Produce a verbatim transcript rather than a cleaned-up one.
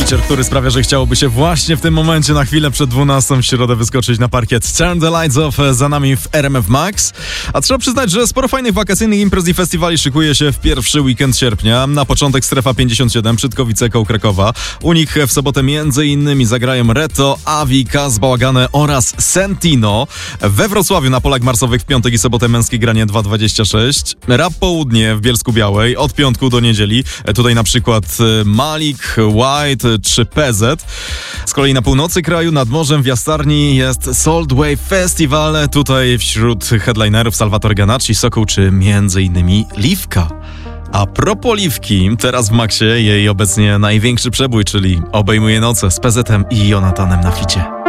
Szczycier, który sprawia, że chciałoby się właśnie w tym momencie na chwilę przed dwunastą w środę wyskoczyć na parkiet. Turn the Lights Off za nami w R M F Max. A trzeba przyznać, że sporo fajnych wakacyjnych imprez i festiwali szykuje się w pierwszy weekend sierpnia. Na początek Strefa pięćdziesiąt siedem, Przydkowice koło Krakowa. U nich w sobotę między innymi zagrają Reto, Avi, Kaz, Bałagane oraz Sentino. We Wrocławiu na Polach Marsowych w piątek i sobotę Męskie Granie dwa dwadzieścia sześć. Rap Południe w Bielsku-Białej od piątku do niedzieli. Tutaj na przykład Malik, White czy P Z. Z kolei na północy kraju nad morzem w Jastarni jest Salt Wave Festival. Tutaj wśród headlinerów Salvatore Ganacci, Sokół czy między innymi Liwka. A propos Liwki, teraz w Maxie jej obecnie największy przebój, czyli Obejmuje noce z P Z-em i Jonatanem na ficie.